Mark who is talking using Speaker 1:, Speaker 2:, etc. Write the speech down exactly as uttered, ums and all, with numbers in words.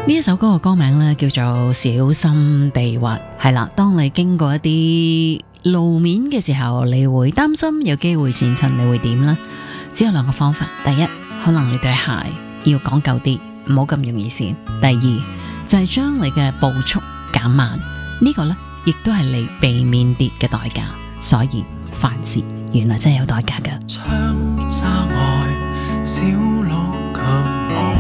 Speaker 1: 呢一首歌嘅歌名咧叫做小心地滑，係啦。當你經過一啲路面嘅時候，你會擔心有機會跣親，你會點呢？只有兩個方法，第一，可能你對鞋要講究啲，唔好咁容易跣；第二，就係將你嘅步速減慢，呢個呢，亦都係你避免跌嘅代價。所以凡事原來真係有代價㗎。
Speaker 2: 窗紗外，小鹿強我